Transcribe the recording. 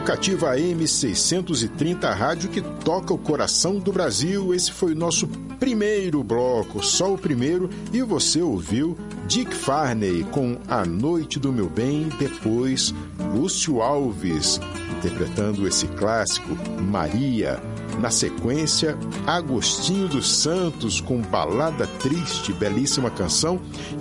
Educativa AM 630, a rádio que toca o coração do Brasil. Esse foi o nosso primeiro bloco, só o primeiro, e você ouviu Dick Farney com A Noite do Meu Bem, depois Lúcio Alves interpretando esse clássico, Maria. Na sequência, Agostinho dos Santos com Balada Triste, belíssima canção.